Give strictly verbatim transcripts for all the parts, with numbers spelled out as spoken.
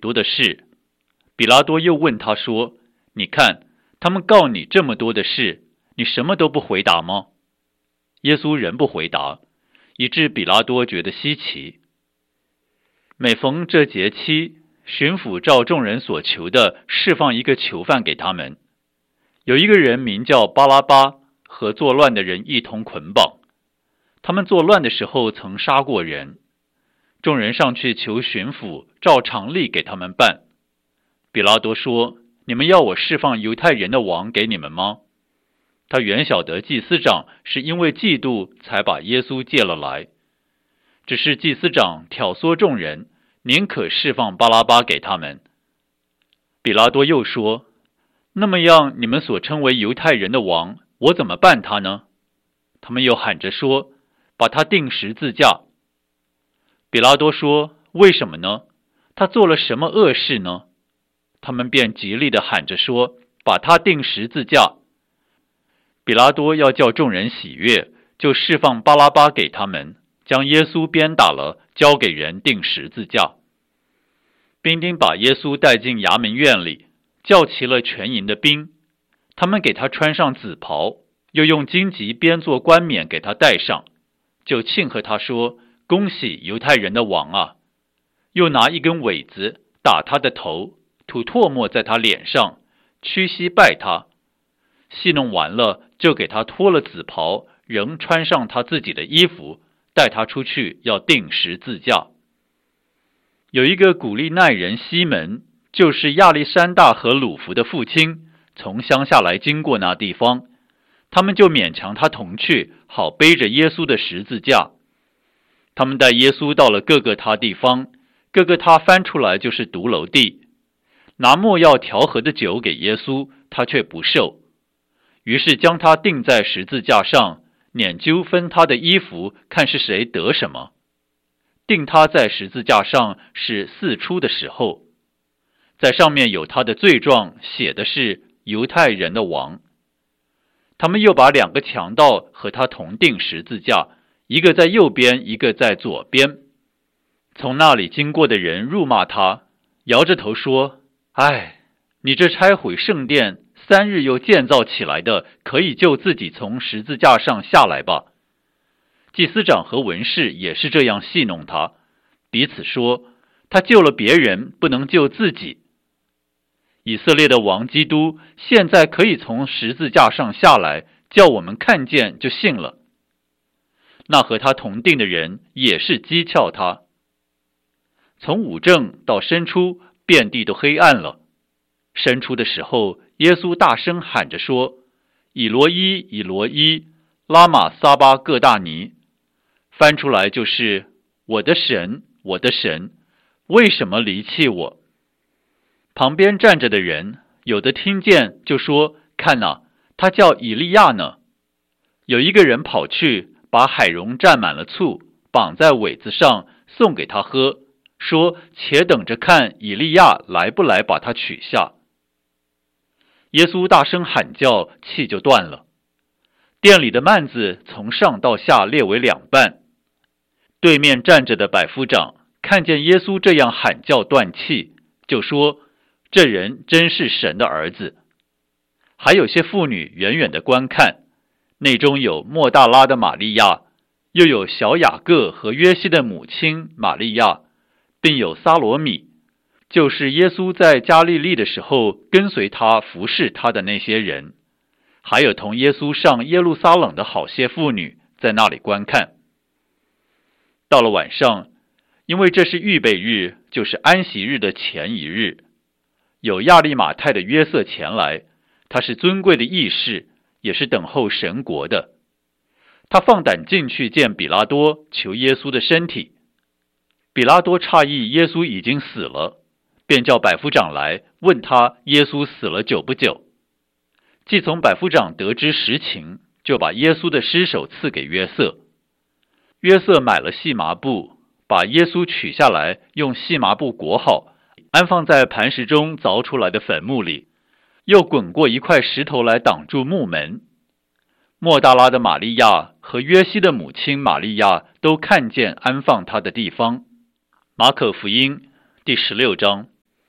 多的事。比拉多又问他说：你看，他们告你这么多的事，你什么都不回答吗？耶稣仍不回答，以致比拉多觉得稀奇。每逢这节期，巡抚照众人所求的释放一个囚犯给他们。有一个人名叫巴拉巴，和作乱的人一同捆绑。他们作乱的时候曾杀过人。众人上去求巡抚照常例给他们办。比拉多说：你们要我释放犹太人的王给你们吗？他原晓得祭司长是因为嫉妒才把耶稣借了来，只是祭司长挑唆众人，宁可释放巴拉巴给他们。比拉多又说：那么样，你们所称为犹太人的王，我怎么办他呢？他们又喊着说：把他钉十字架。比拉多说：为什么呢？他做了什么恶事呢？他们便极力地喊着说：把他钉十字架。比拉多要叫众人喜悦，就释放巴拉巴给他们，将耶稣鞭打了，交给人钉十字架。兵丁把耶稣带进衙门院里，叫齐了全营的兵，他们给他穿上紫袍，又用荆棘编作冠冕给他戴上，就庆贺他说：恭喜犹太人的王啊！又拿一根苇子打他的头，吐唾沫在他脸上，屈膝拜他。戏弄完了，就给他脱了紫袍，仍穿上他自己的衣服，带他出去要钉十字架。有一个古利奈人西门，就是亚历山大和鲁孚的父亲，从乡下来经过那地方，他们就勉强他同去，好背着耶稣的十字架。他们带耶稣到了各个他地方，各个他翻出来就是独楼地，拿没药调和的酒给耶稣，他却不受。于是将他钉在十字架上，捻揪分他的衣服，看是谁得什么。钉他在十字架上是巳初的时候，在上面有他的罪状，写的是犹太人的王。他们又把两个强盗和他同钉十字架，一个在右边，一个在左边。从那里经过的人辱骂他，摇着头说：唉，你这拆毁圣殿三日又建造起来的，可以救自己从十字架上下来吧。祭司长和文士也是这样戏弄他，彼此说：他救了别人，不能救自己。以色列的王基督现在可以从十字架上下来，叫我们看见就信了。那和他同定的人也是讥诮他。从午正到申初，遍地都黑暗了。申初的时候，耶稣大声喊着说：以罗伊，以罗伊，拉玛撒巴各大尼。翻出来就是我的神，我的神，为什么离弃我？旁边站着的人，有的听见就说：看哪，他叫以利亚呢。有一个人跑去，把海蓉蘸满了醋，绑在苇子上，送给他喝，说：且等着看以利亚来不来把他取下。耶稣大声喊叫，气就断了。店里的幔子从上到下裂为两半。对面站着的百夫长看见耶稣这样喊叫断气，就说：这人真是神的儿子。还有些妇女远远的观看，内中有莫大拉的玛利亚，又有小雅各和约西的母亲玛利亚，并有撒罗米，就是耶稣在加利利的时候跟随他服侍他的那些人，还有同耶稣上耶路撒冷的好些妇女在那里观看。到了晚上，因为这是预备日，就是安息日的前一日，有亚利马太的约瑟前来，他是尊贵的议士，也是等候神国的。他放胆进去见比拉多，求耶稣的身体。比拉多诧异耶稣已经死了，便叫百夫长来问他耶稣死了久不久。既从百夫长得知实情，就把耶稣的尸首赐给约瑟。约瑟买了细麻布，把耶稣取下来，用细麻布裹好，安放在磐石中凿出来的坟墓里，又滚过一块石头来挡住墓门。莫大拉的玛利亚和约西的母亲玛利亚都看见安放他的地方。马可福音第十六章。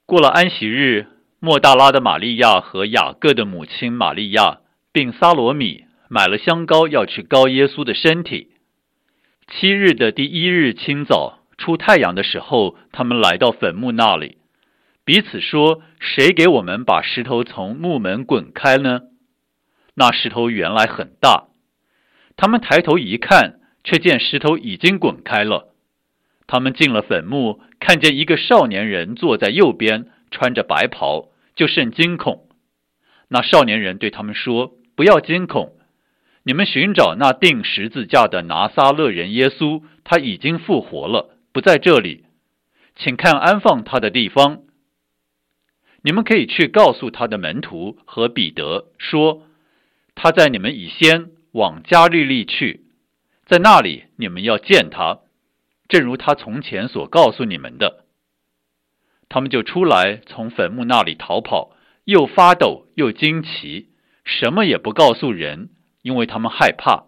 过了安息日，莫大拉的玛利亚和雅各的母亲玛利亚，并撒罗米买了香膏，要去膏耶稣的身体。七日的第一日清早，出太阳的时候，他们来到坟墓那里，彼此说：谁给我们把石头从墓门滚开呢？那石头原来很大，他们抬头一看，却见石头已经滚开了。他们进了坟墓，看见一个少年人坐在右边，穿着白袍，就甚惊恐。那少年人对他们说：不要惊恐，你们寻找那钉十字架的拿撒勒人耶稣，他已经复活了，不在这里，请看安放他的地方。你们可以去告诉他的门徒和彼得说，他在你们以先往加利利去，在那里你们要见他，正如他从前所告诉你们的。他们就出来，从坟墓那里逃跑，又发抖又惊奇，什么也不告诉人，因为他们害怕。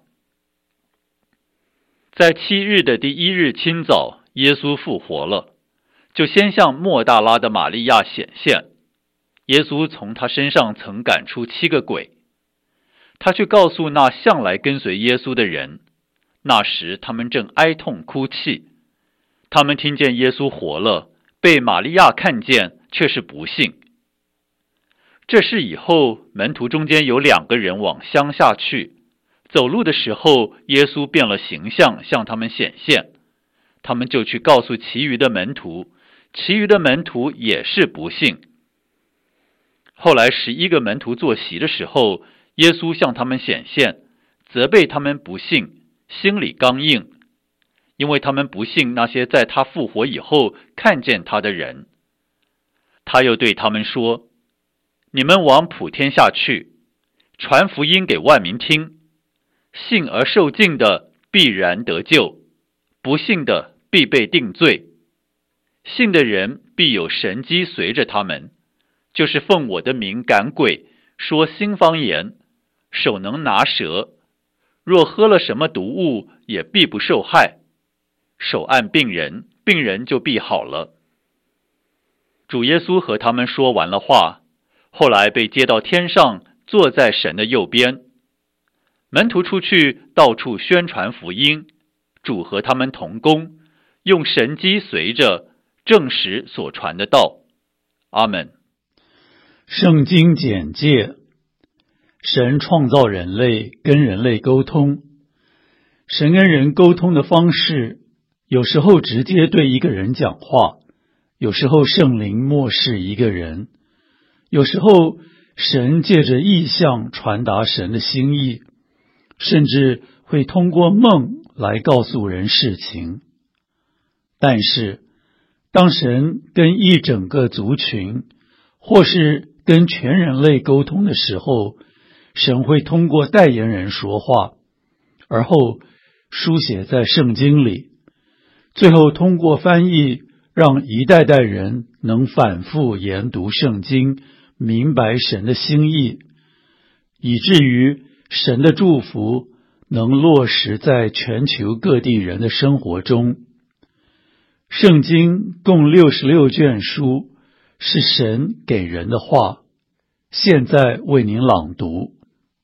在七日的第一日清早，耶稣复活了，就先向莫大拉的玛利亚显现。耶稣从他身上曾赶出七个鬼。他去告诉那向来跟随耶稣的人，那时他们正哀痛哭泣。他们听见耶稣活了，被玛利亚看见，却是不信。这事以后，门徒中间有两个人往乡下去，走路的时候，耶稣变了形象，向他们显现。他们就去告诉其余的门徒，其余的门徒也是不信。后来十一个门徒坐席的时候，耶稣向他们显现，责备他们不信，心里刚硬，因为他们不信那些在他复活以后看见他的人。他又对他们说：你们往普天下去，传福音给万民听，信而受浸的必然得救，不信的必被定罪。信的人必有神迹随着他们，就是奉我的名赶鬼，说新方言，手能拿蛇，若喝了什么毒物，也必不受害。手按病人，病人就必好了。主耶稣和他们说完了话，后来被接到天上，坐在神的右边。门徒出去，到处宣传福音，主和他们同工，用神迹随着，证实所传的道。阿们。 圣经简介：神创造人类，跟人类沟通。神跟人沟通的方式，有时候直接对一个人讲话，有时候圣灵默示一个人，有时候神借着异象传达神的心意，甚至会通过梦来告诉人事情。但是当神跟一整个族群，或是跟全人类沟通的时候，神会通过代言人说话，而后书写在圣经里，最后通过翻译，让一代代人能反复研读圣经，明白神的心意，以至于神的祝福能落实在全球各地人的生活中。圣经共六十六卷书，是神给人的话，现在为您朗读。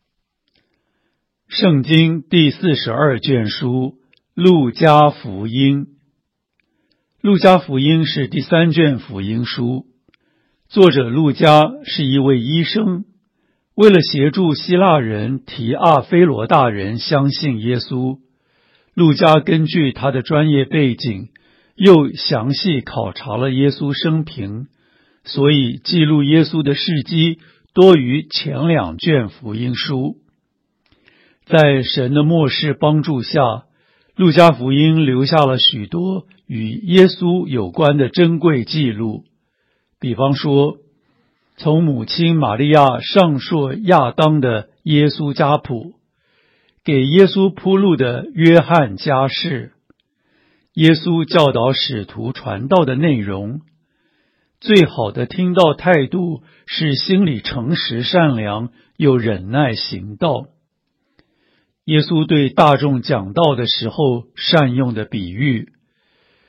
圣经第四十二卷书，路加福音。路加福音是第三卷福音书，作者路加是一位医生，为了协助希腊人提阿非罗大人相信耶稣，路加根据他的专业背景，又详细考察了耶稣生平，所以记录耶稣的事迹多于前两卷福音书。在神的默示帮助下，路加福音留下了许多与耶稣有关的珍贵记录，比方说，从母亲玛利亚上溯亚当的耶稣家谱，给耶稣铺路的约翰家世，耶稣教导使徒传道的内容，最好的听道态度是心里诚实善良，又忍耐行道。耶稣对大众讲道的时候善用的比喻，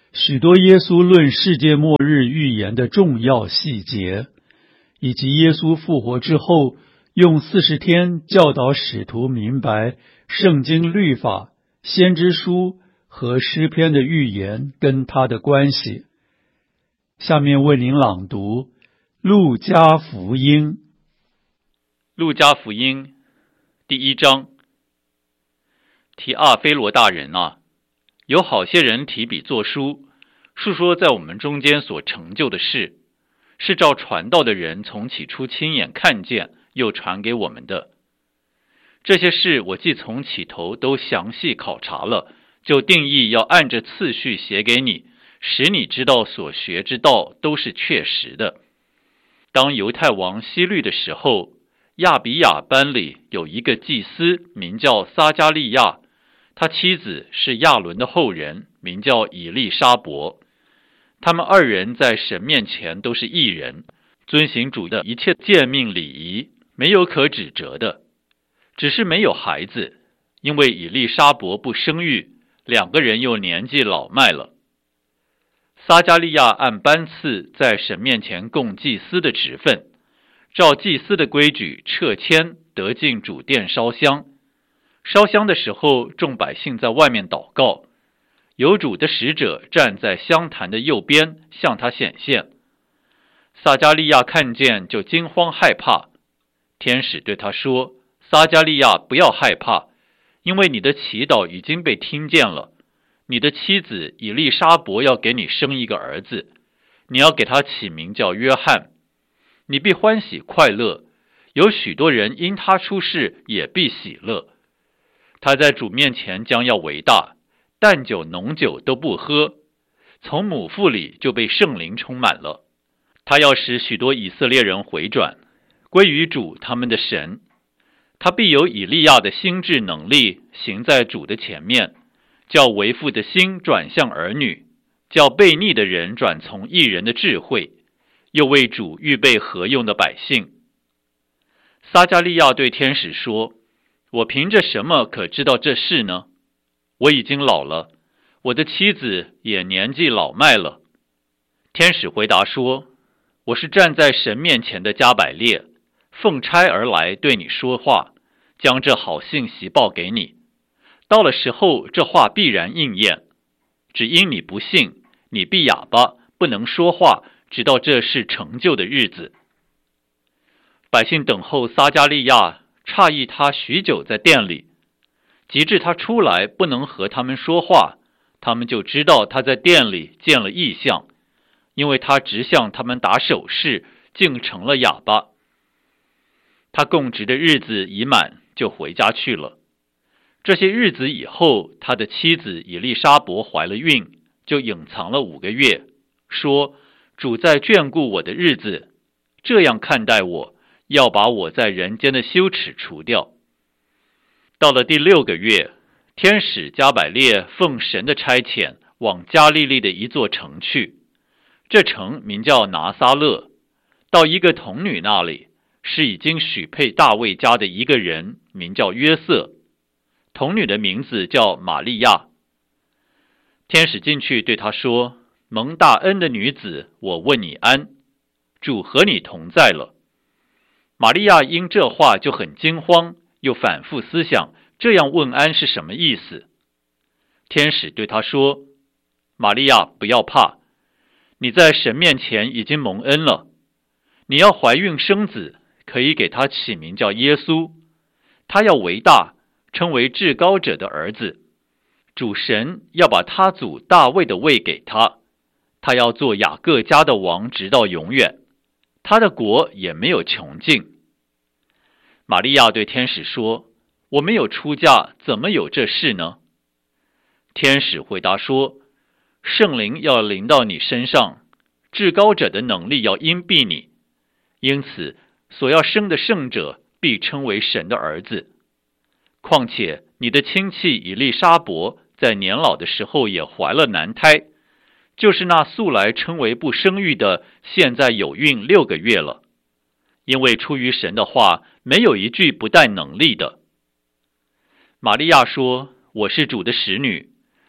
许多耶稣论世界末日预言的重要细节，以及耶稣复活之后用四十天教导使徒明白圣经律法、先知书和诗篇的预言跟他的关系。下面为您朗读路加福音。 路加福音第一章。提阿非罗大人啊，有好些人提笔作书，述说在我们中间所成就的事，是照传道的人从起初亲眼看见又传给我们的。这些事我既从起头都详细考察了，就定义要按着次序写给你，使你知道所学之道都是确实的。当犹太王希律的时候，亚比雅班里有一个祭司，名叫撒迦利亚，他妻子是亚伦的后人，名叫以利沙伯。他们二人在神面前都是义人，遵行主的一切诫命礼仪，没有可指责的。只是没有孩子，因为以利沙伯不生育，两个人又年纪老迈了。撒迦利亚按班次在神面前供祭司的职分，照祭司的规矩撤签得进主殿烧香。烧香的时候，众百姓在外面祷告，有主的使者站在香坛的右边，向他显现。撒迦利亚看见就惊慌害怕。天使对他说：撒迦利亚，不要害怕，因为你的祈祷已经被听见了。你的妻子以利沙伯要给你生一个儿子，你要给他起名叫约翰。你必欢喜快乐，有许多人因他出世也必喜乐。他在主面前将要为大，淡酒浓酒都不喝，从母腹里就被圣灵充满了。他要使许多以色列人回转，归于主他们的神。他必有以利亚的心智能力，行在主的前面，叫为父的心转向儿女，叫悖逆的人转从义人的智慧，又为主预备合用的百姓。撒迦利亚对天使说：我凭着什么可知道这事呢？我已经老了，我的妻子也年纪老迈了。天使回答说：我是站在神面前的加百列，奉差而来对你说话，将这好信息报给你。到了时候，这话必然应验。只因你不信，你必哑巴，不能说话，直到这事成就的日子。百姓等候撒迦利亚，诧异他许久在殿里，及至他出来不能和他们说话，他们就知道他在殿里见了异象，因为他直向他们打手势，竟成了哑巴。他供职的日子已满，就回家去了。这些日子以后，他的妻子以利沙伯怀了孕，就隐藏了五个月，说：主在眷顾我的日子，这样看待我，要把我在人间的羞耻除掉。到了第六个月，天使加百列奉神的差遣，往加利利的一座城去。这城名叫拿撒勒，到一个童女那里，是已经许配大卫家的一个人，名叫约瑟。童女的名字叫玛利亚。天使进去对她说：蒙大恩的女子，我问你安，主和你同在了。玛利亚因这话就很惊慌，又反复思想，这样问安是什么意思。天使对她说：玛利亚，不要怕，你在神面前已经蒙恩了。你要怀孕生子，可以给他起名叫耶稣。他要为大，称为至高者的儿子。主神要把他祖大卫的位给他，他要做雅各家的王，直到永远。他的国也没有穷尽。玛利亚对天使说：我没有出嫁，怎么有这事呢？天使回答说：圣灵要临到你身上，至高者的能力要荫蔽你，因此所要生的圣者必称为神的儿子。况且你的亲戚以利沙伯在年老的时候也怀了男胎，就是那素来称为不生育的，现在有孕六个月了。因为出于神的话，没有一句不带能力的。玛利亚说：我是主的使女，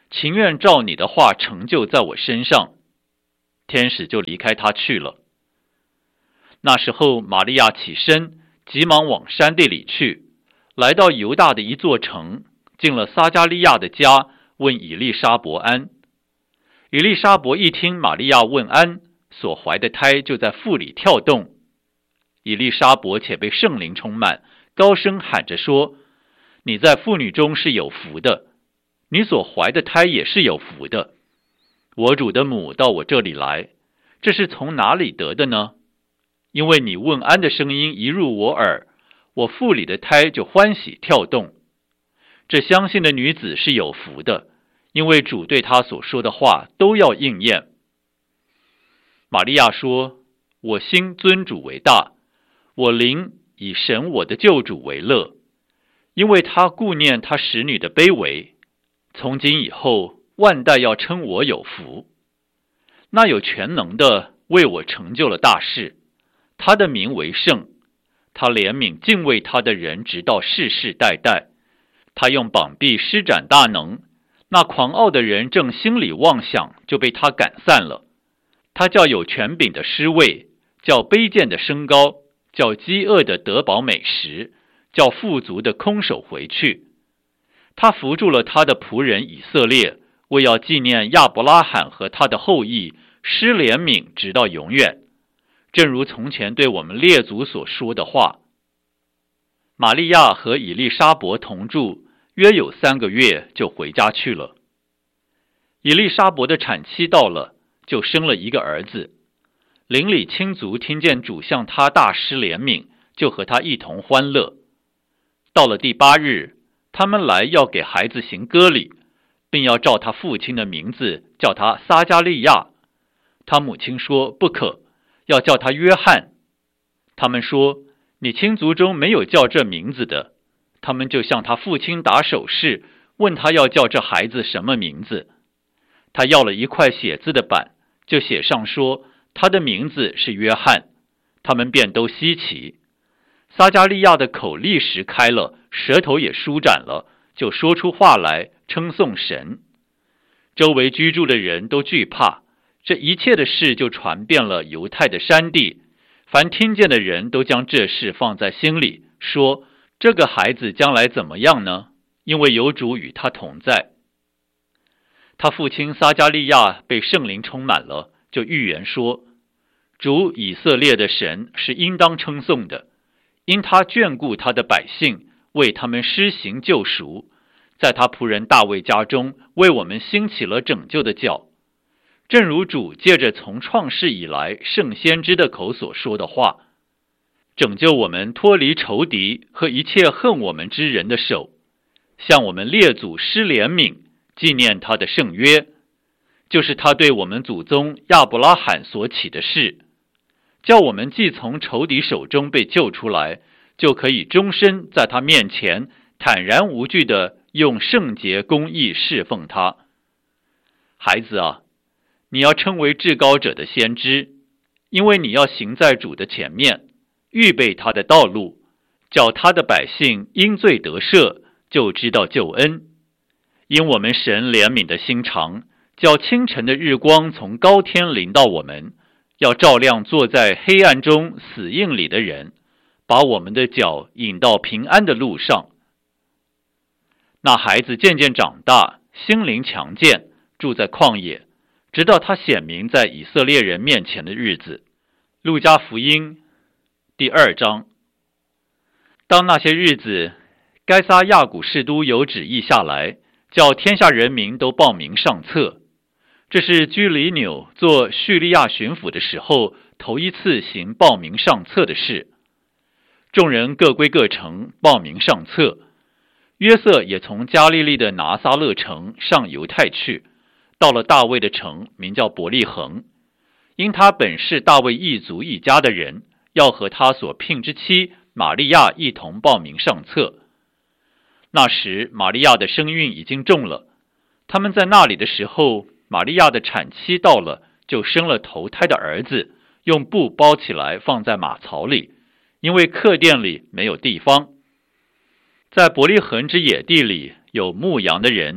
情愿照你的话成就在我身上。天使就离开他去了。那时候玛利亚起身，急忙往山地里去，来到犹大的一座城，进了撒加利亚的家，问以利沙伯安。以利沙伯一听玛利亚问安，所怀的胎就在腹里跳动。以利沙伯且被圣灵充满，高声喊着说：你在妇女中是有福的，你所怀的胎也是有福的。我主的母到我这里来，这是从哪里得的呢？因为你问安的声音一入我耳，我腹里的胎就欢喜跳动。这相信的女子是有福的，因为主对她所说的话都要应验。玛利亚说：我心尊主为大，我灵以神我的救主为乐，因为他顾念他使女的卑微。从今以后，万代要称我有福。那有全能的为我成就了大事，他的名为圣，他怜悯敬畏他的人直到世世代代。他用膀臂施展大能，那狂傲的人正心里妄想，就被他赶散了。他叫有权柄的失位，叫卑贱的升高，叫饥饿的得饱美食，叫富足的空手回去。他扶助了他的仆人以色列，为要纪念亚伯拉罕和他的后裔，施怜悯直到永远，正如从前对我们列祖所说的话。玛利亚和以利沙伯同住，约有三个月，就回家去了。以利沙伯的产期到了，就生了一个儿子。邻里亲族听见主向他大施怜悯，就和他一同欢乐。到了第八日，他们来要给孩子行割礼，并要照他父亲的名字叫他撒加利亚。他母亲说不可，要叫他约翰。他们说你亲族中没有叫这名字的。他们就向他父亲打手势，问他要叫这孩子什么名字。他要了一块写字的板，就写上说他的名字是约翰。他们便都稀奇。撒加利亚的口立时开了，舌头也舒展了，就说出话来，称颂神。周围居住的人都惧怕，这一切的事就传遍了犹太的山地。凡听见的人都将这事放在心里，说这个孩子将来怎么样呢？因为有主与他同在。他父亲撒加利亚被圣灵充满了，就预言说：主以色列的神是应当称颂的，因他眷顾他的百姓，为他们施行救赎，在他仆人大卫家中为我们兴起了拯救的教，正如主借着从创世以来圣先知的口所说的话，拯救我们脱离仇敌和一切恨我们之人的手，向我们列祖施怜悯，纪念他的圣约，就是他对我们祖宗亚伯拉罕所起的事，叫我们既从仇敌手中被救出来，就可以终身在他面前坦然无惧地用圣洁公义侍奉他。孩子啊，你要称为至高者的先知，因为你要行在主的前面，预备他的道路，叫他的百姓因罪得赦，就知道救恩。因我们神怜悯的心肠，叫清晨的日光从高天临到我们，要照亮坐在黑暗中死荫里的人，把我们的脚引到平安的路上。那孩子渐渐长大，心灵强健，住在旷野，直到他显明在以色列人面前的日子。路加福音第二章。当那些日子，该撒亚古士都有旨意下来，叫天下人民都报名上册。这是居里纽做叙利亚巡抚的时候头一次行报名上册的事。众人各归各城报名上册。约瑟也从加利利的拿撒勒城上犹太去，到了大卫的城，名叫伯利恒，因他本是大卫一族一家的人，要和他所聘之妻玛利亚一同报名上册。那时玛利亚的身孕已经重了，他们在那里的时候，玛利亚的产期到了，就生了头胎的儿子，用布包起来放在马槽里，因为客店里没有地方。在伯利恒之野地里有牧羊的人，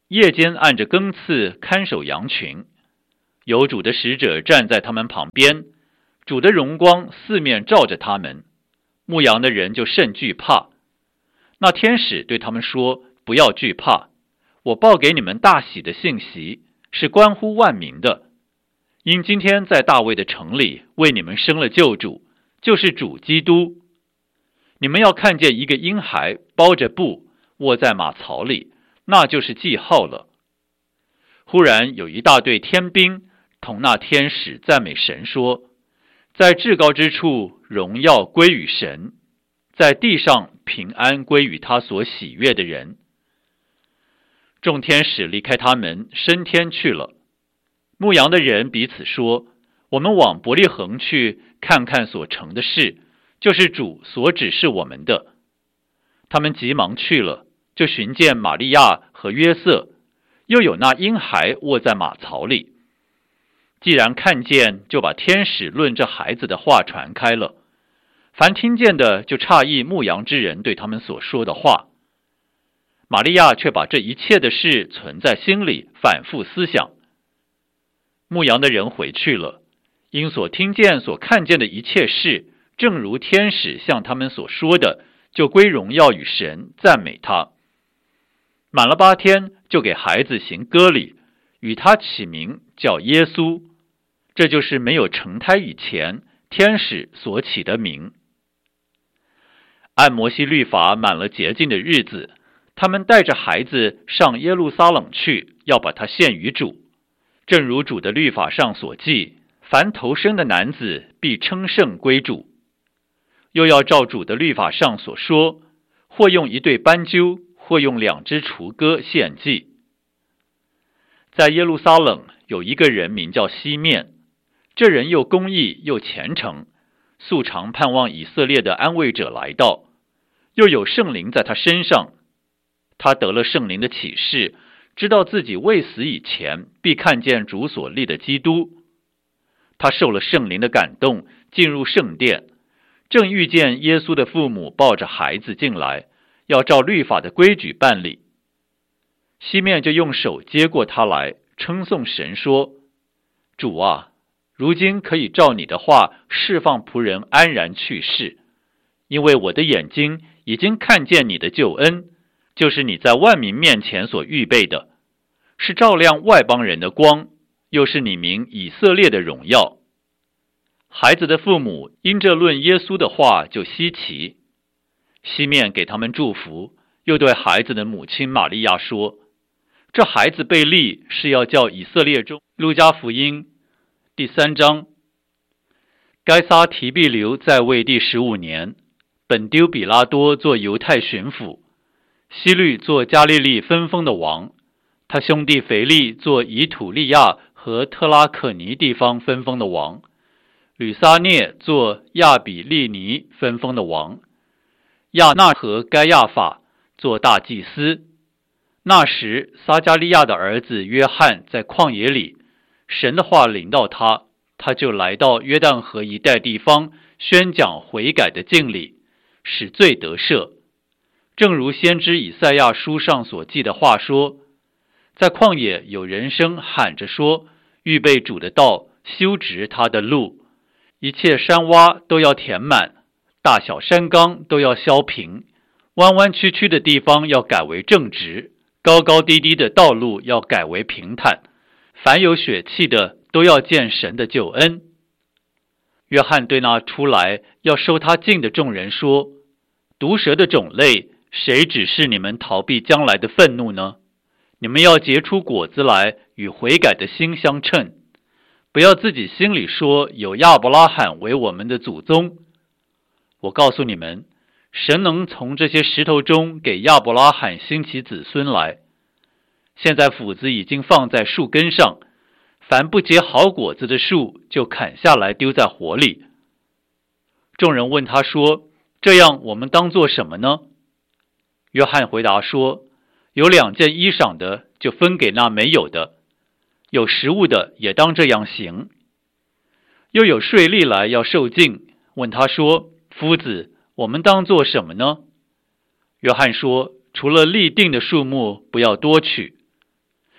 夜间按着更次看守羊群。有主的使者站在他们旁边，主的荣光四面照着他们，牧羊的人就甚惧怕。那天使对他们说：不要惧怕，我报给你们大喜的信息，是关乎万民的。因今天在大卫的城里为你们生了救主，就是主基督。你们要看见一个婴孩包着布卧在马槽里，那就是记号了。忽然有一大队天兵同那天使赞美神说：在至高之处荣耀归于神，在地上平安归于他所喜悦的人。众天使离开他们，升天去了。牧羊的人彼此说：我们往伯利恒去看看所成的事，就是主所指示我们的。他们急忙去了，就寻见玛利亚和约瑟，又有那婴孩卧在马槽里。既然看见，就把天使论这孩子的话传开了。凡听见的就诧异牧羊之人对他们所说的话。玛利亚却把这一切的事存在心里，反复思想。牧羊的人回去了，因所听见所看见的一切事，正如天使向他们所说的，就归荣耀与神，赞美他。满了八天，就给孩子行割礼，与他起名叫耶稣，这就是没有成胎以前天使所起的名。按摩西律法满了洁净的日子，他们带着孩子上耶路撒冷去，要把他献于主。正如主的律法上所记，凡头生的男子必称圣归主。又要照主的律法上所说，或用一对斑鸠，或用两只雏鸽献祭。在耶路撒冷有一个人名叫西面，这人又公义又虔诚，素常盼望以色列的安慰者来到，又有圣灵在他身上。他得了圣灵的启示，知道自己未死以前必看见主所立的基督。他受了圣灵的感动，进入圣殿，正遇见耶稣的父母抱着孩子进来，要照律法的规矩办理。西面就用手接过他来，称颂神说：主啊，如今可以照你的话释放仆人安然去世，因为我的眼睛已经看见你的救恩，就是你在万民面前所预备的，是照亮外邦人的光，又是你名以色列的荣耀。孩子的父母因这论耶稣的话就稀奇。西面给他们祝福，又对孩子的母亲玛利亚说：这孩子被立是要叫以色列中。路加福音第三章。该撒提庇留在位第十五年，本丢比拉多做犹太巡抚，希律做加利利分封的王，他兄弟腓力做以土利亚和特拉可尼地方分封的王，吕撒涅做亚比利尼分封的王，亚那和该亚法做大祭司。那时撒加利亚的儿子约翰在旷野里，神的话临到他，他就来到约旦河一带地方，宣讲悔改的敬礼，使罪得赦。正如先知以赛亚书上所记的话说：在旷野有人声喊着说，预备主的道，修直他的路，一切山洼都要填满，大小山冈都要削平，弯弯曲曲的地方要改为正直，高高低低的道路要改为平坦，凡有血气的都要见神的救恩。约翰对那出来要收他进的众人说：毒蛇的种类，谁指示你们逃避将来的愤怒呢？你们要结出果子来，与悔改的心相称。不要自己心里说，有亚伯拉罕为我们的祖宗。我告诉你们，神能从这些石头中给亚伯拉罕兴起子孙来。现在斧子已经放在树根上，凡不结好果子的树，就砍下来丢在火里。众人问他说：这样我们当做什么呢？约翰回答说：有两件衣裳的，就分给那没有的；有食物的，也当这样行。又有税吏来要受尽，问他说：夫子，我们当做什么呢？约翰说：除了立定的数目，不要多取。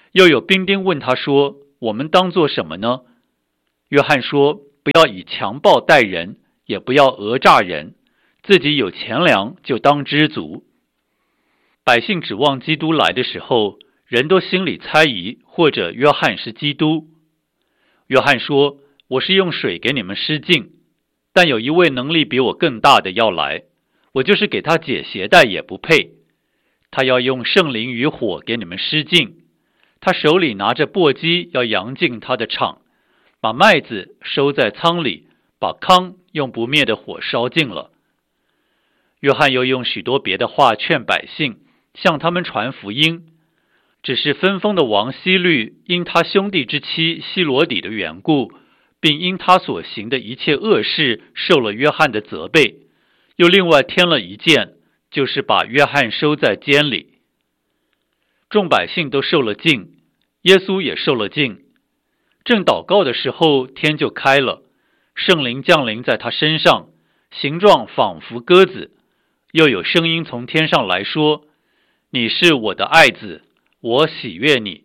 又有兵丁问他说，我们当做什么呢？约翰说，不要以强暴待人，也不要讹诈人，自己有钱粮就当知足。百姓指望基督来的时候，人都心里猜疑，或者约翰是基督。约翰说，我是用水给你们施浸，但有一位能力比我更大的要来，我就是给他解鞋带也不配。他要用圣灵与火给你们施浸，他手里拿着簸箕，要扬进他的场，把麦子收在仓里，把糠用不灭的火烧尽了。约翰又用许多别的话劝百姓，向他们传福音。只是分封的王希律因他兄弟之妻希罗底的缘故，并因他所行的一切恶事受了约翰的责备，又另外添了一件，就是把约翰收在监里。众百姓都受了禁，耶稣也受了禁。正祷告的时候，天就开了，圣灵降临在他身上，形状仿佛鸽子，又有声音从天上来说，你是我的爱子，我喜悦你。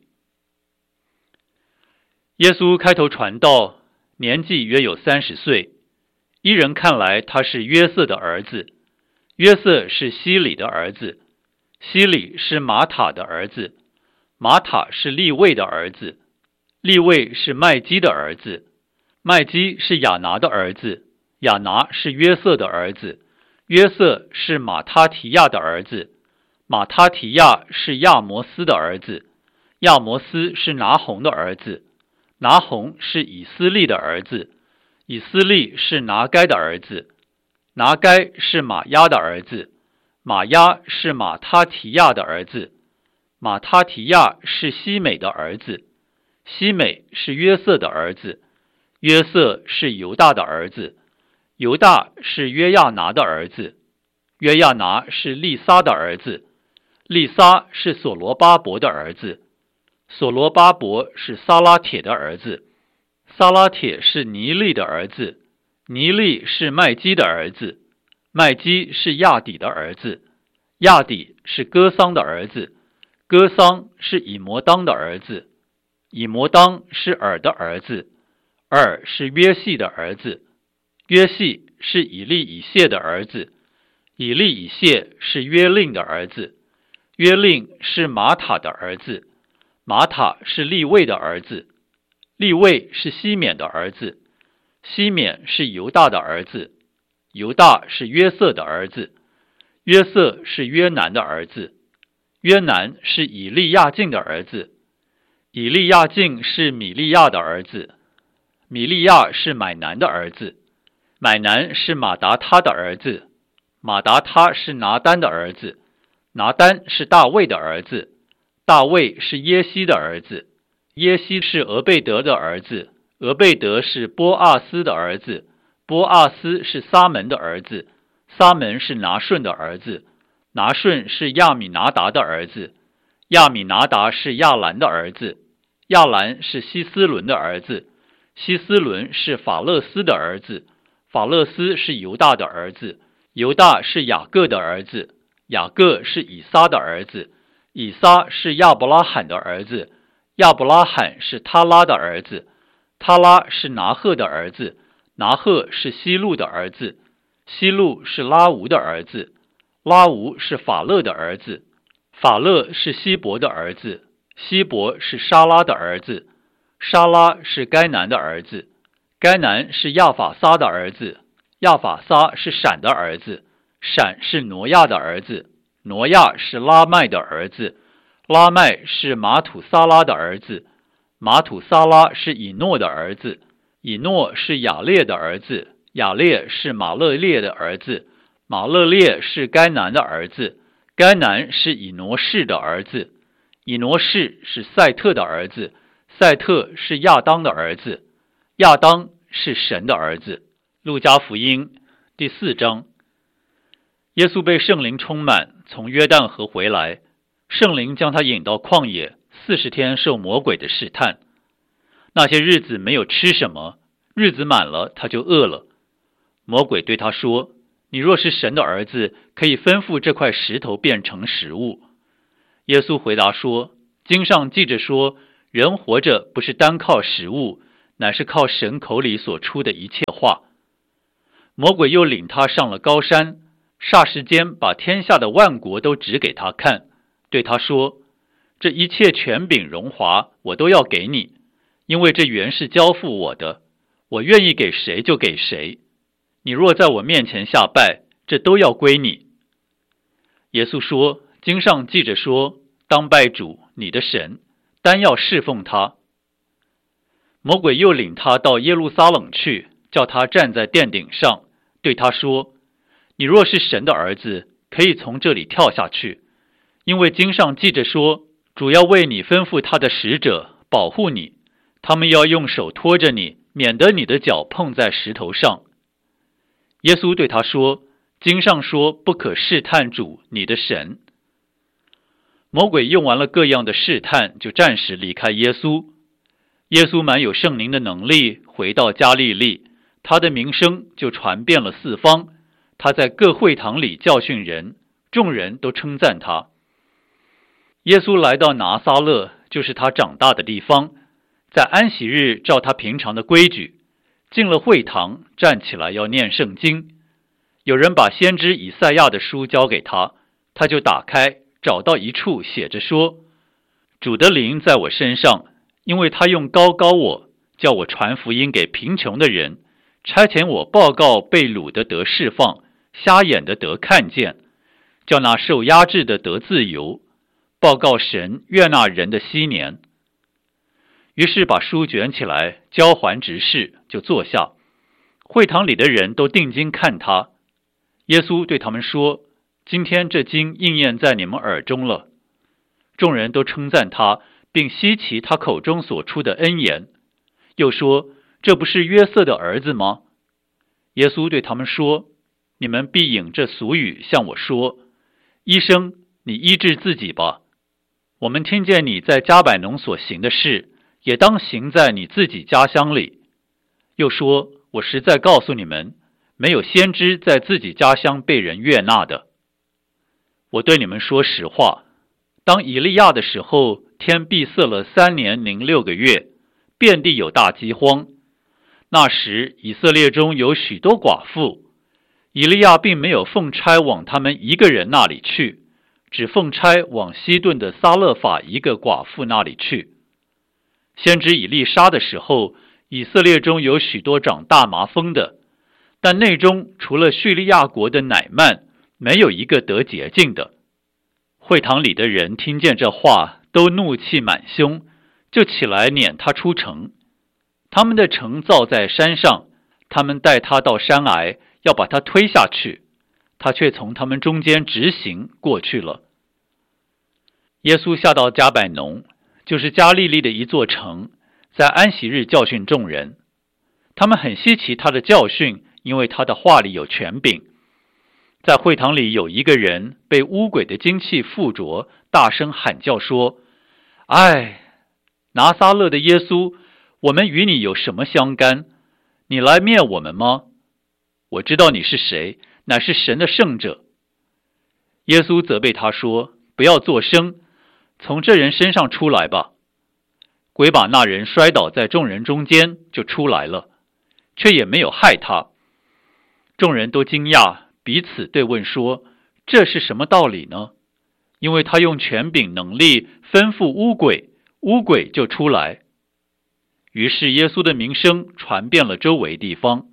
耶稣开头传道，年纪约有三十岁，依人看来他是约瑟的儿子，约瑟是希里的儿子，希里是马塔的儿子，马塔是利未的儿子，利未是麦基的儿子，麦基是亚拿的儿子，亚拿是约瑟的儿子，约瑟是马他提亚的儿子，马他提亚是亚摩斯的儿子，亚摩斯是拿红的儿子，拿红是以斯利的儿子，以斯利是拿该的儿子，拿该是马押的儿子，马押是马他提亚的儿子，马他提亚是西美的儿子，西美是约瑟的儿子，约瑟是犹大的儿子，犹大是约亚拿的儿子，约亚拿是利撒的儿子，利撒是所罗巴伯的儿子，所罗巴伯是撒拉铁的儿子，撒拉铁是尼利的儿子，尼利是麦基的儿子，麦基是亚底的儿子，亚底是哥桑的儿子，哥桑是以摩当的儿子，以摩当是尔的儿子，尔是约细的儿子，约细是以利以谢的儿子，以利以谢是约令的儿子，约令是马塔的儿子，马塔是利未的儿子，利未是西缅的儿子，西缅是犹大的儿子，犹大是约瑟的儿子，约瑟是约南的儿子，约南是以利亚敬的儿子，以利亚敬是米利亚的儿子，米利亚是买南的儿子，买南是马达他的儿子，马达他是拿单的儿子，拿单是大卫的儿子，大卫是耶西的儿子，耶西是俄贝德的儿子，俄贝德是波阿斯的儿子，波阿斯是撒门的儿子，撒门是拿顺的儿子，拿顺是亚米拿达的儿子，亚米拿达是亚兰的儿子，亚兰是希斯伦的儿子，希斯伦是法勒斯的儿子，法勒斯是犹大的儿子，犹大是雅各的儿子，雅各是以撒的儿子，以撒是亚伯拉罕的儿子，亚伯拉罕是他拉的儿子，他拉是拿赫的儿子，拿赫是希路的儿子，希路是拉吾的儿子，拉吾是法勒的儿子，法勒是希伯的儿子，希伯是沙拉的儿子，沙拉是该南的儿子，该南是亚法撒的儿子，亚法撒是闪的儿子，闪是挪亚的儿子，挪亚是拉麦的儿子，拉麦是马土撒拉的儿子，马土撒拉是以诺的儿子，以诺是雅列的儿子，雅列是马勒列的儿子，马勒列是该南的儿子，该南是以挪士的儿子，以挪士是赛特的儿子，赛特是亚当的儿子，亚当是神的儿子。路加福音第四章。耶稣被圣灵充满，从约旦河回来，圣灵将他引到旷野，四十天受魔鬼的试探。那些日子没有吃什么，日子满了，他就饿了。魔鬼对他说，你若是神的儿子，可以吩咐这块石头变成食物。耶稣回答说， 经上记着说，人活着不是单靠食物，乃是靠神口里所出的一切话。魔鬼又领他上了高山，霎时间把天下的万国都指给他看，对他说，这一切权柄荣华我都要给你，因为这原是交付我的，我愿意给谁就给谁。你若在我面前下拜，这都要归你。耶稣说，经上记着说，当拜主你的神，单要侍奉他。魔鬼又领他到耶路撒冷去，叫他站在殿顶上，对他说，你若是神的儿子，可以从这里跳下去，因为经上记着说，主要为你吩咐他的使者保护你，他们要用手托着你，免得你的脚碰在石头上。耶稣对他说，经上说，不可试探主你的神。魔鬼用完了各样的试探，就暂时离开耶稣。耶稣满有圣灵的能力，回到加利利，他的名声就传遍了四方。他在各会堂里教训人，众人都称赞他。耶稣来到拿撒勒，就是他长大的地方，在安息日照他平常的规矩，进了会堂，站起来要念圣经。有人把先知以赛亚的书交给他，他就打开，找到一处写着说，主的灵在我身上，因为他用膏膏我，叫我传福音给贫穷的人，差遣我报告被掳的得释放，瞎眼的得看见，叫那受压制的得自由，报告神悦纳人的禧年。于是把书卷起来，交还执事，就坐下。会堂里的人都定睛看他。耶稣对他们说，今天这经应验在你们耳中了。众人都称赞他，并稀奇他口中所出的恩言，又说，这不是约瑟的儿子吗？耶稣对他们说，你们必引这俗语向我说，医生，你医治自己吧。我们听见你在迦百农所行的事，也当行在你自己家乡里。又说，我实在告诉你们，没有先知在自己家乡被人悦纳的。我对你们说实话，当以利亚的时候，天闭塞了三年零六个月，遍地有大饥荒。那时以色列中有许多寡妇，以利亚并没有奉差往他们一个人那里去，只奉差往西顿的撒勒法一个寡妇那里去。先知以利沙的时候，以色列中有许多长大麻风的，但内中除了叙利亚国的乃曼，没有一个得洁净的。会堂里的人听见这话，都怒气满胸，就起来撵他出城。他们的城造在山上，他们带他到山崖，要把他推下去，他却从他们中间直行过去了。耶稣下到迦百农，就是加利利的一座城，在安息日教训众人。他们很稀奇他的教训，因为他的话里有权柄。在会堂里有一个人被污鬼的精气附着，大声喊叫说，唉，拿撒勒的耶稣，我们与你有什么相干？你来灭我们吗？我知道你是谁，乃是神的圣者。耶稣责备他说，不要作声，从这人身上出来吧。鬼把那人摔倒在众人中间，就出来了，却也没有害他。众人都惊讶，彼此对问说，这是什么道理呢？因为他用权柄能力吩咐污鬼，污鬼就出来。于是耶稣的名声传遍了周围地方。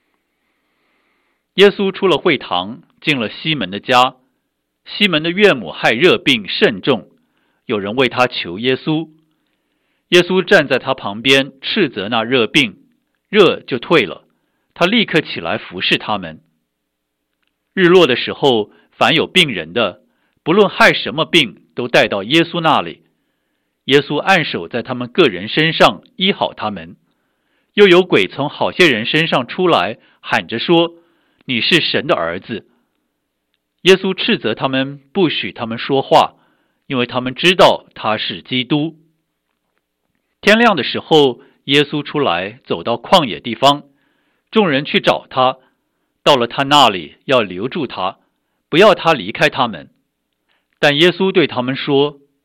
耶稣出了会堂，进了西门的家。西门的岳母害热病甚重，有人为他求耶稣。耶稣站在他旁边，斥责那热病，热就退了，他立刻起来服侍他们。日落的时候，凡有病人的，不论害什么病，都带到耶稣那里。耶稣按手在他们个人身上，医好他们。又有鬼从好些人身上出来，喊着说，你是神的儿子。耶稣斥责他们，不许他们说话，因为他们知道他是基督。天亮的时候，耶稣出来，走到旷野地方，众人去找他，到了他那里，要留住他，不要他离开他们。但耶稣对他们说，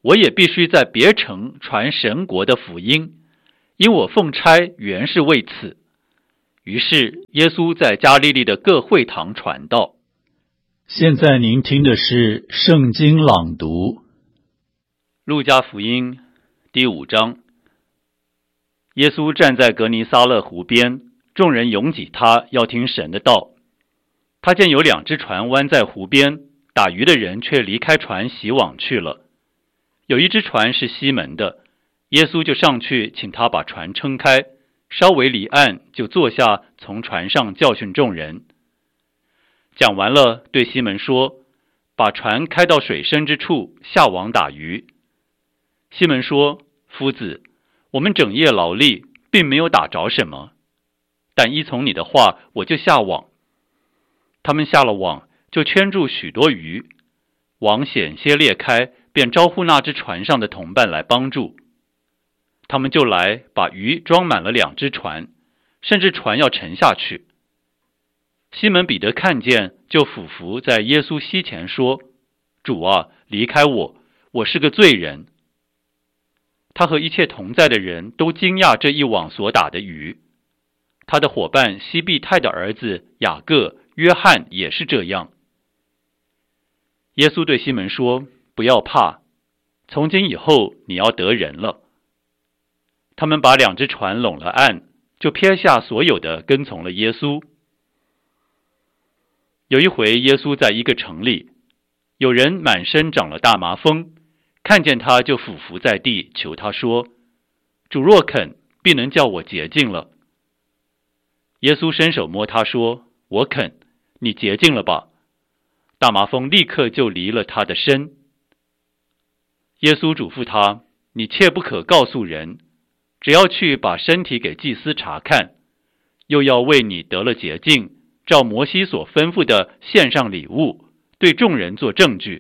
我也必须在别城传神国的福音，因我奉差原是为此。于是耶稣在加利利的各会堂传道。 现在您听的是圣经朗读。 路加福音第五章。耶稣站在格尼撒勒湖边，众人拥挤他，要听神的道。他见有两只船弯在湖边，打鱼的人却离开船洗网去了。有一只船是西门的，耶稣就上去请他把船撑开，稍微离岸，就坐下，从船上教训众人。讲完了，对西门说：把船开到水深之处，下网打鱼。西门说：夫子，我们整夜劳力，并没有打着什么，但依从你的话，我就下网。他们下了网，就圈住许多鱼，网险些裂开，便招呼那只船上的同伴来帮助。他们就来，把鱼装满了两只船，甚至船要沉下去。西门彼得看见，就俯伏在耶稣膝前说：主啊，离开我，我是个罪人。他和一切同在的人都惊讶这一网所打的鱼。他的伙伴西庇太的儿子雅各、约翰也是这样。耶稣对西门说：不要怕，从今以后你要得人了。他们把两只船拢了岸，就撇下所有的，跟从了耶稣。有一回，耶稣在一个城里，有人满身长了大麻风，看见他就俯伏在地，求他说：主若肯，必能叫我洁净了。耶稣伸手摸他说：我肯，你洁净了吧。大麻风立刻就离了他的身。耶稣嘱咐他：你切不可告诉人，只要去把身体给祭司查看，又要为你得了洁净，照摩西所吩咐的献上礼物，对众人做证据。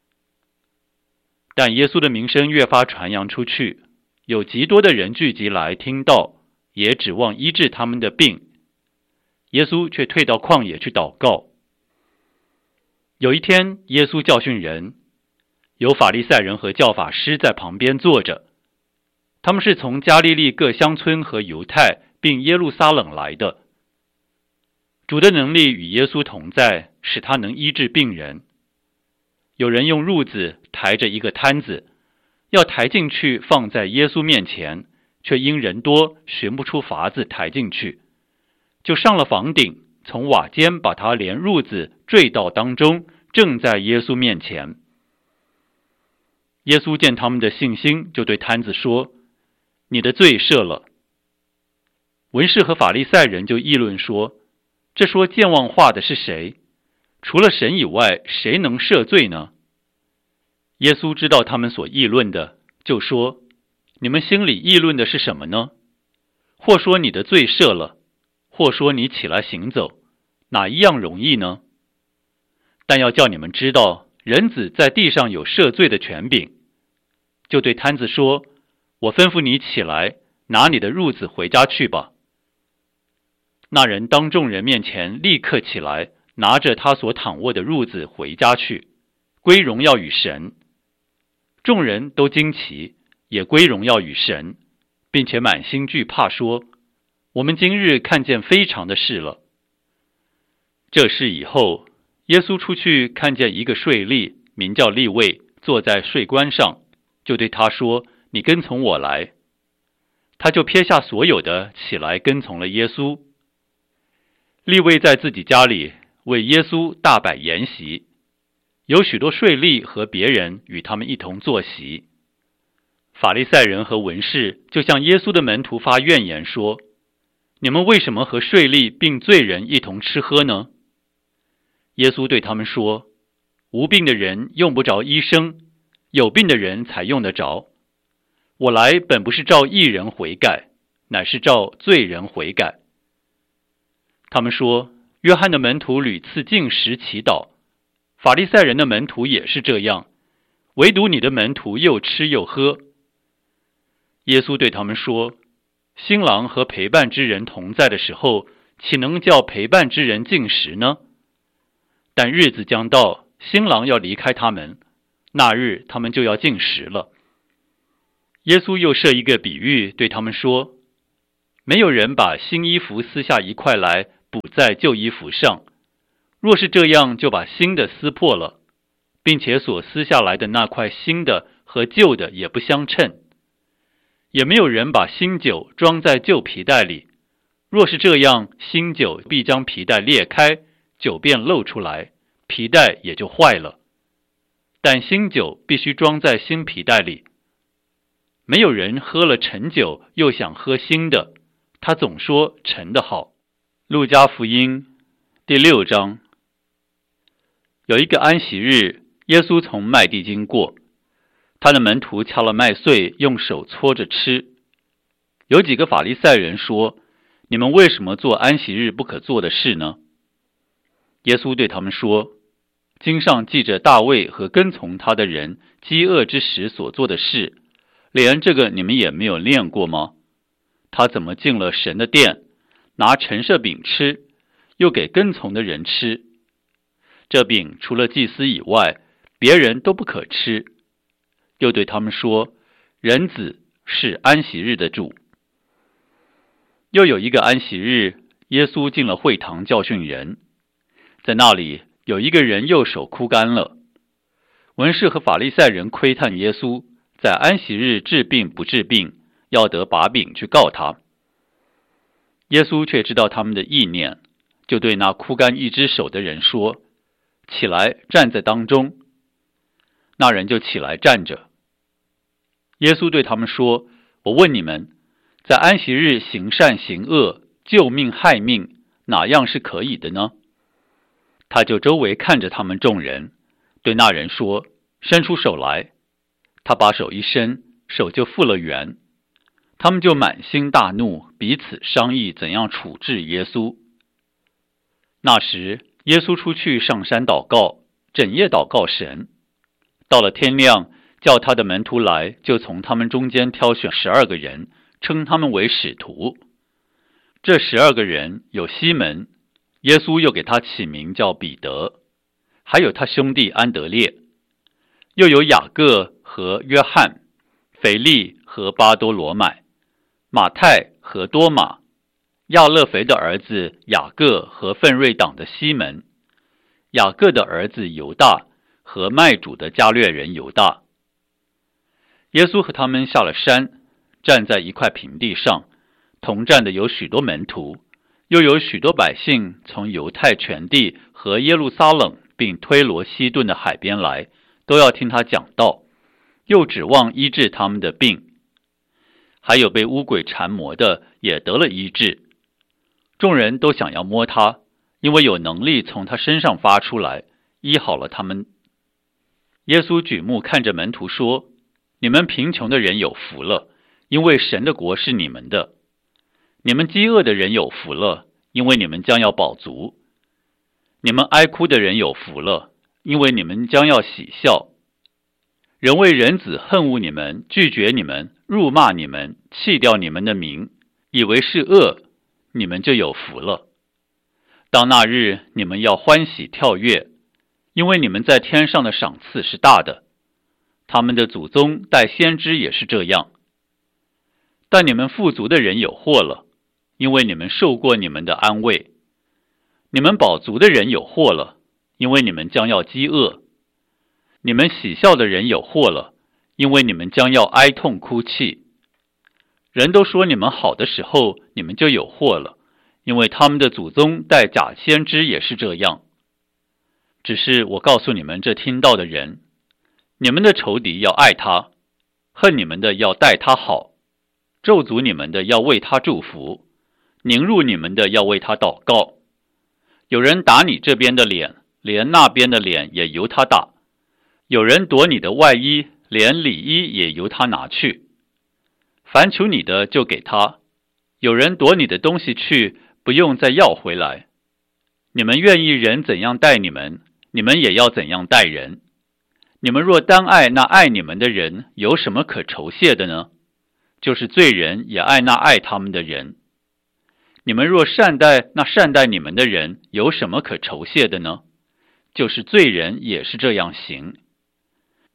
但耶稣的名声越发传扬出去，有极多的人聚集来听道，也指望医治他们的病。耶稣却退到旷野去祷告。有一天，耶稣教训人，有法利赛人和教法师在旁边坐着，他们是从加利利各乡村和犹太并耶路撒冷来的。主的能力与耶稣同在，使他能医治病人。有人用褥子抬着一个摊子，要抬进去放在耶稣面前，却因人多，寻不出法子抬进去，就上了房顶，从瓦间把他连褥子坠到当中，正在耶稣面前。耶稣见他们的信心，就对摊子说：你的罪赦了。文士和法利赛人就议论说：这说健忘话的是谁？除了神以外，谁能赦罪呢？耶稣知道他们所议论的，就说：你们心里议论的是什么呢？或说你的罪赦了，或说你起来行走，哪一样容易呢？但要叫你们知道，人子在地上有赦罪的权柄。就对摊子说：我吩咐你起来，拿你的褥子回家去吧。那人当众人面前立刻起来，拿着他所躺卧的褥子回家去，归荣耀与神。众人都惊奇，也归荣耀与神，并且满心惧怕，说：我们今日看见非常的事了。这事以后，耶稣出去看见一个税吏，名叫利未，坐在税关上，就对他说：你跟从我来。他就撇下所有的，起来跟从了耶稣。利未在自己家里为耶稣大摆筵席，有许多税吏和别人与他们一同坐席。法利赛人和文士就向耶稣的门徒发怨言说：你们为什么和税吏并罪人一同吃喝呢？耶稣对他们说：无病的人用不着医生，有病的人才用得着。我来本不是召义人悔改，乃是召罪人悔改。他们说：约翰的门徒屡次禁食祈祷，法利赛人的门徒也是这样，唯独你的门徒又吃又喝。耶稣对他们说：新郎和陪伴之人同在的时候，岂能叫陪伴之人禁食呢？但日子将到，新郎要离开他们， 那日他们就要禁食了。耶稣又设一个比喻，对他们说，没有人把新衣服撕下一块来补在旧衣服上，若是这样，就把新的撕破了，并且所撕下来的那块新的和旧的也不相称。也没有人把新酒装在旧皮袋里，若是这样，新酒必将皮袋裂开，酒便漏出来，皮袋也就坏了。但新酒必须装在新皮袋里。没有人喝了陈酒又想喝新的，他总说陈的好。路加福音第六章。有一个安息日，耶稣从麦地经过，他的门徒敲了麦穗，用手搓着吃。有几个法利赛人说，你们为什么做安息日不可做的事呢？耶稣对他们说，经上记着大卫和跟从他的人饥饿之时所做的事，连这个你们也没有念过吗？他怎么进了神的殿，拿陈设饼吃，又给跟从的人吃。这饼除了祭司以外，别人都不可吃。又对他们说，人子是安息日的主。又有一个安息日，耶稣进了会堂教训人，在那里有一个人右手枯干了。文士和法利赛人窥探耶稣在安息日治病不治病，要得把柄去告他。耶稣却知道他们的意念，就对那枯干一只手的人说，起来，站在当中。那人就起来站着。耶稣对他们说，我问你们，在安息日行善行恶，救命害命，哪样是可以的呢？他就周围看着他们众人，对那人说，伸出手来。他把手一伸，手就复了原。他们就满心大怒，彼此商议怎样处置耶稣。那时耶稣出去上山祷告，整夜祷告神。到了天亮，叫他的门徒来，就从他们中间挑选十二个人，称他们为使徒。这十二个人有西门，耶稣又给他起名叫彼得，还有他兄弟安德烈，又有雅各和约翰，腓力和巴多罗买，马太和多马，亚勒腓的儿子雅各和奋锐党的西门，雅各的儿子犹大和卖主的加略人犹大。耶稣和他们下了山，站在一块平地上，同站的有许多门徒，又有许多百姓从犹太全地和耶路撒冷并推罗西顿的海边来，都要听他讲道，又指望医治他们的病。还有被污鬼缠磨的也得了医治。众人都想要摸他，因为有能力从他身上发出来，医好了他们。耶稣举目看着门徒说，你们贫穷的人有福了，因为神的国是你们的。你们饥饿的人有福了，因为你们将要饱足。你们哀哭的人有福了，因为你们将要喜笑。人为人子恨恶你们，拒绝你们，辱骂你们，弃掉你们的名，以为是恶，你们就有福了。当那日，你们要欢喜跳跃，因为你们在天上的赏赐是大的。他们的祖宗带先知也是这样。但你们富足的人有祸了，因为你们受过你们的安慰。你们饱足的人有祸了，因为你们将要饥饿。你们喜笑的人有祸了，因为你们将要哀痛哭泣。人都说你们好的时候，你们就有祸了，因为他们的祖宗带假先知也是这样。只是我告诉你们这听到的人，你们的仇敌要爱他，恨你们的要待他好，咒诅你们的要为他祝福，凌辱你们的要为他祷告。有人打你这边的脸，连那边的脸也由他打。有人夺你的外衣，连里衣也由他拿去。凡求你的就给他，有人夺你的东西去，不用再要回来。你们愿意人怎样待你们，你们也要怎样待人。你们若单爱那爱你们的人，有什么可酬谢的呢？就是罪人也爱那爱他们的人。你们若善待那善待你们的人，有什么可酬谢的呢？就是罪人也是这样行。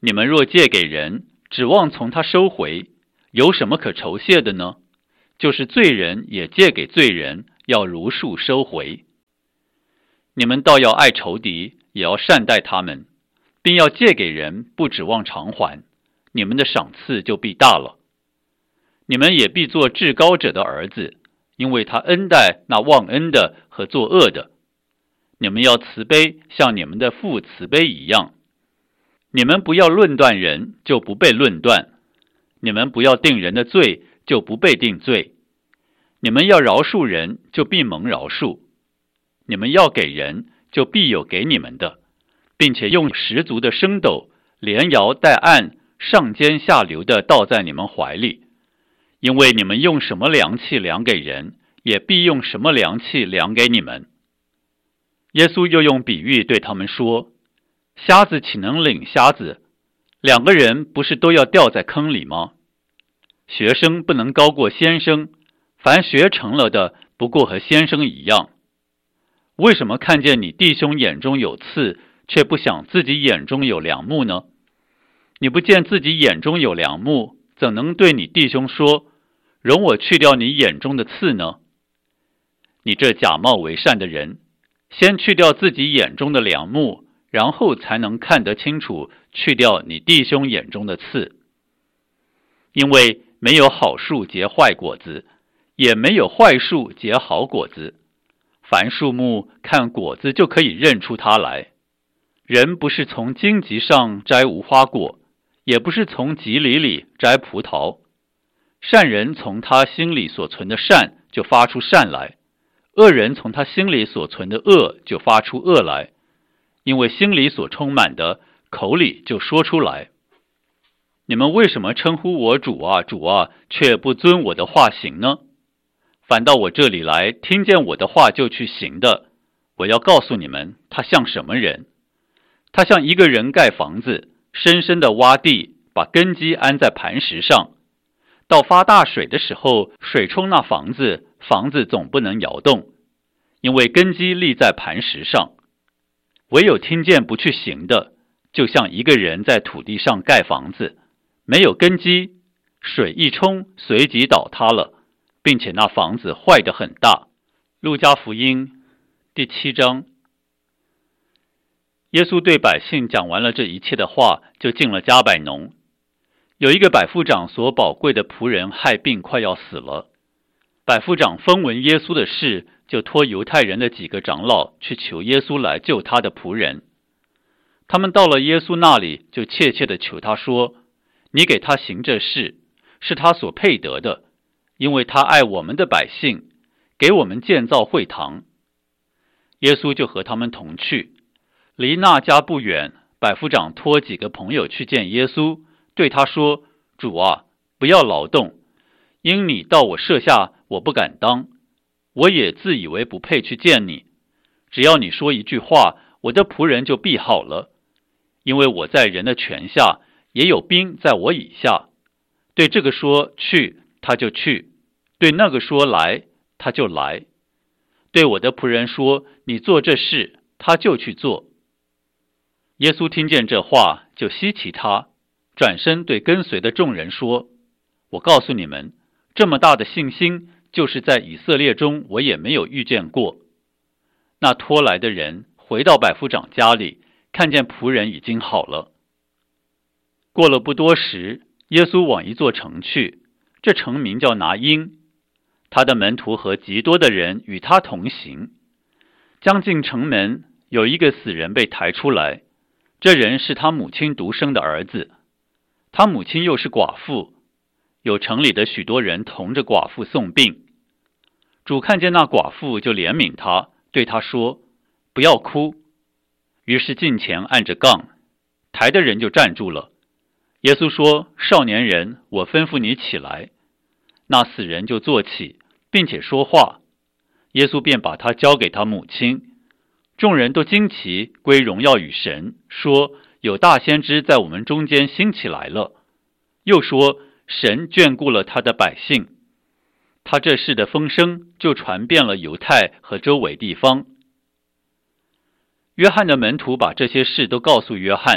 你们若借给人，指望从他收回，有什么可酬谢的呢？就是罪人也借给罪人，要如数收回。你们倒要爱仇敌，也要善待他们，并要借给人，不指望偿还，你们的赏赐就必大了。你们也必做至高者的儿子，因为他恩待那忘恩的和作恶的。你们要慈悲，像你们的父慈悲一样。你们不要论断人，就不被论断；你们不要定人的罪，就不被定罪；你们要饶恕人，就必蒙饶恕；你们要给人，就必有给你们的，并且用十足的升斗，连摇带按，上尖下流的倒在你们怀里。因为你们用什么量器量给人，也必用什么量器量给你们。耶稣又用比喻对他们说，瞎子岂能领瞎子？两个人不是都要掉在坑里吗？学生不能高过先生，凡学成了的，不过和先生一样。为什么看见你弟兄眼中有刺，却不想自己眼中有梁木呢？你不见自己眼中有梁木，怎能对你弟兄说，容我去掉你眼中的刺呢？你这假冒为善的人，先去掉自己眼中的梁木，然后才能看得清楚，去掉你弟兄眼中的刺。因为没有好树结坏果子，也没有坏树结好果子。凡树木看果子就可以认出它来。人不是从荆棘上摘无花果，也不是从棘里里摘葡萄。善人从他心里所存的善就发出善来，恶人从他心里所存的恶就发出恶来，因为心里所充满的，口里就说出来。你们为什么称呼我主啊主啊，却不遵我的话行呢？反到我这里来，听见我的话就去行的，我要告诉你们，他像什么人？他像一个人盖房子，深深的挖地，把根基安在磐石上。到发大水的时候，水冲那房子，房子总不能摇动，因为根基立在磐石上。唯有听见不去行的，就像一个人在土地上盖房子，没有根基，水一冲，随即倒塌了，并且那房子坏得很大。路加福音第七章。耶稣对百姓讲完了这一切的话，就进了迦百农。有一个百夫长所宝贵的仆人害病快要死了，百夫长风闻耶稣的事，就托犹太人的几个长老去求耶稣来救他的仆人。他们到了耶稣那里，就切切地求他说，你给他行这事，是他所配得的，因为他爱我们的百姓，给我们建造会堂。耶稣就和他们同去，离那家不远，百夫长托几个朋友去见耶稣，对他说，主啊，不要劳动，因你到我舍下，我不敢当，我也自以为不配去见你。只要你说一句话，我的仆人就必好了，因为我在人的权下，也有兵在我以下。对这个说去，他就去；对那个说来，他就来。对我的仆人说，你做这事，他就去做。耶稣听见这话，就稀奇他，转身对跟随的众人说，我告诉你们，这么大的信心，就是在以色列中我也没有遇见过。那拖来的人回到百夫长家里，看见仆人已经好了。过了不多时，耶稣往一座城去，这城名叫拿因。他的门徒和极多的人与他同行。将近城门，有一个死人被抬出来，这人是他母亲独生的儿子，他母亲又是寡妇，有城里的许多人同着寡妇送病。主看见那寡妇，就怜悯他，对他说，不要哭。于是近前按着杠，抬的人就站住了。耶稣说，少年人，我吩咐你起来。那死人就坐起，并且说话。耶稣便把他交给他母亲。众人都惊奇，归荣耀与神，说，有大先知在我们中间兴起来了。又说，神眷顾了他的百姓。他这事的风声就传遍了犹太和周围地方。约翰的门徒把这些事都告诉约翰，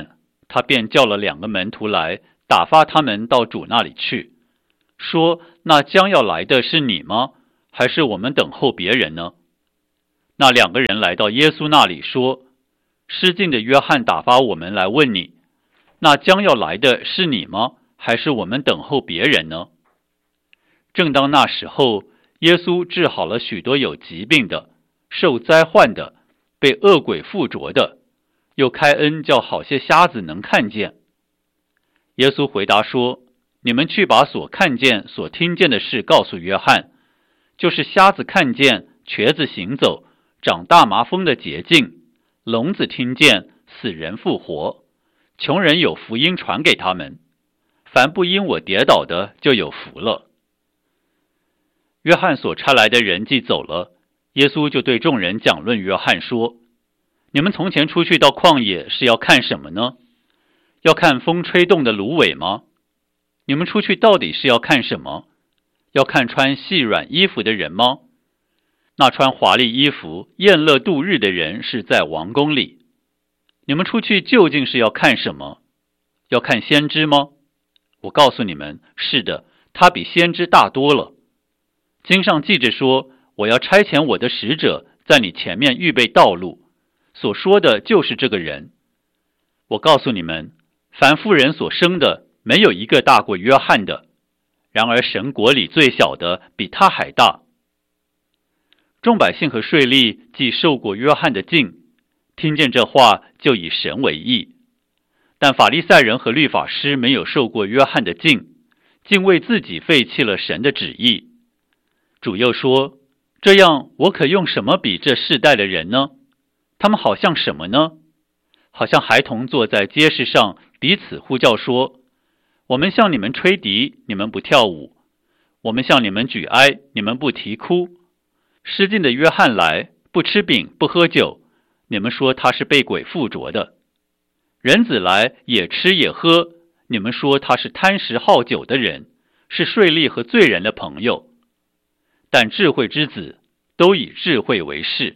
他便叫了两个门徒来，打发他们到主那里去，说：那将要来的是你吗？还是我们等候别人呢？那两个人来到耶稣那里说：失禁的约翰打发我们来问你，那将要来的是你吗？还是我们等候别人呢？正当那时候，耶稣治好了许多有疾病的、受灾患的、被恶鬼附着的，又开恩叫好些瞎子能看见。耶稣回答说：你们去把所看见、所听见的事告诉约翰，就是瞎子看见、瘸子行走、长大麻风的洁净，聋子听见、死人复活，穷人有福音传给他们，凡不因我跌倒的就有福了。约翰所差来的人既走了，耶稣就对众人讲论约翰说：你们从前出去到旷野是要看什么呢？要看风吹动的芦苇吗？你们出去到底是要看什么？要看穿细软衣服的人吗？那穿华丽衣服、宴乐度日的人是在王宫里。你们出去究竟是要看什么？要看先知吗？我告诉你们，是的，他比先知大多了。经上记着说：我要差遣我的使者在你前面预备道路，所说的就是这个人。我告诉你们，凡妇人所生的，没有一个大过约翰的，然而神国里最小的比他还大。众百姓和税吏既受过约翰的浸，听见这话就以神为义。但法利赛人和律法师没有受过约翰的浸，竟为自己废弃了神的旨意。主又说：这样我可用什么比这世代的人呢？他们好像什么呢？好像孩童坐在街市上，彼此呼叫说：我们向你们吹笛，你们不跳舞；我们向你们举哀，你们不啼哭。失禁的约翰来，不吃饼不喝酒，你们说他是被鬼附着的；人子来，也吃也喝，你们说他是贪食好酒的人，是税吏和罪人的朋友。但智慧之子都以智慧为事。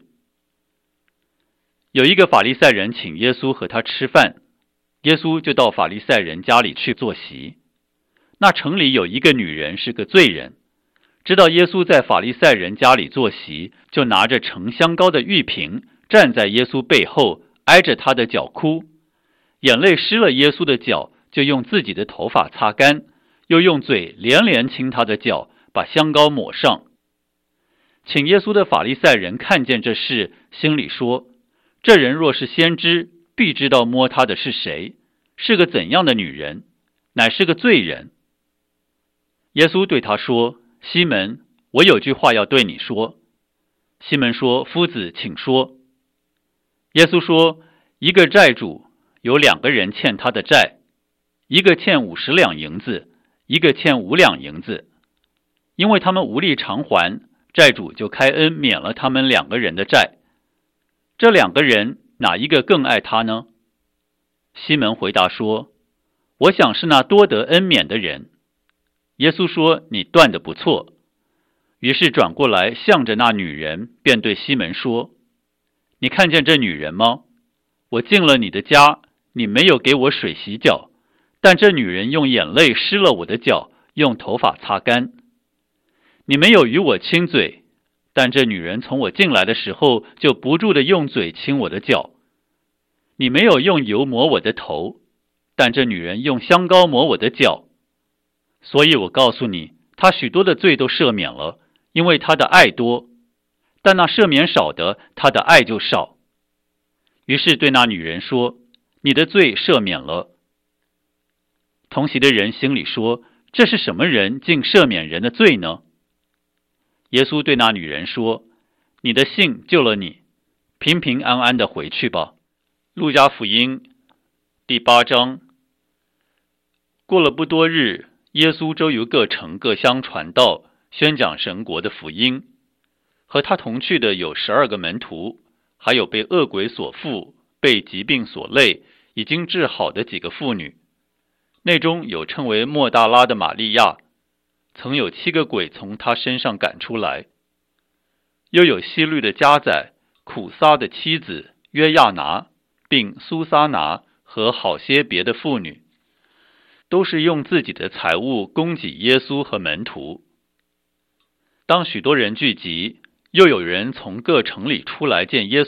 有一个法利赛人请耶稣和他吃饭，耶稣就到法利赛人家里去坐席。那城里有一个女人是个罪人，知道耶稣在法利赛人家里坐席，就拿着盛香膏的玉瓶，站在耶稣背后，挨着他的脚哭，眼泪湿了耶稣的脚，就用自己的头发擦干，又用嘴连连亲他的脚，把香膏抹上。请耶稣的法利赛人看见这事，心里说：这人若是先知，必知道摸他的是谁，是个怎样的女人，乃是个罪人。耶稣对他说：西门，我有句话要对你说。西门说：夫子，请说。耶稣说：一个债主有两个人欠他的债，一个欠五十两银子，一个欠五两银子。因为他们无力偿还，债主就开恩免了他们两个人的债。这两个人哪一个更爱他呢？西门回答说：我想是那多得恩免的人。耶稣说：你断得不错。于是转过来向着那女人，便对西门说：你看见这女人吗？我进了你的家，你没有给我水洗脚，但这女人用眼泪湿了我的脚，用头发擦干。你没有与我亲嘴，但这女人从我进来的时候，就不住地用嘴亲我的脚。你没有用油抹我的头，但这女人用香膏抹我的脚。所以我告诉你，她许多的罪都赦免了，因为她的爱多；但那赦免少的，她的爱就少。于是对那女人说：你的罪赦免了。同席的人心里说：这是什么人竟赦免人的罪呢？耶稣对那女人说：你的信救了你，平平安安的回去吧。路加福音第八章。过了不多日，耶稣周游各城各乡传道，宣讲神国的福音。和他同去的有十二个门徒，还有被恶鬼所附、被疾病所累、已经治好的几个妇女。内中有称为莫大拉的玛利亚，曾有七个鬼从他身上赶出来。又有希律的家宰、苦撒的妻子约亚拿，并苏撒拿和好些别的妇女，都是用自己的财物供给耶稣和门徒。当许多人聚集，又有人从各城里出来见耶